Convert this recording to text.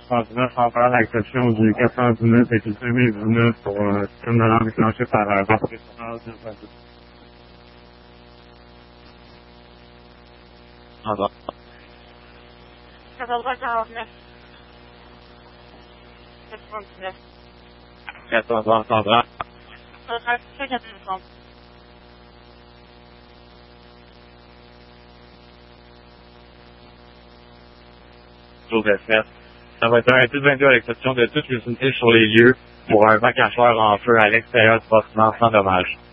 319 en faire l'exception du 419 et du 2019 pour crime de l'arme déclenché par votre restaurant de Vaduz. Au revoir. 14h49. 99. 14h30. C'est 430. Joseph. Ça va être un plus 22 à l'exception de toutes les unités sur les lieux pour un vent cacheur en feu à l'extérieur du bâtiment sans dommage.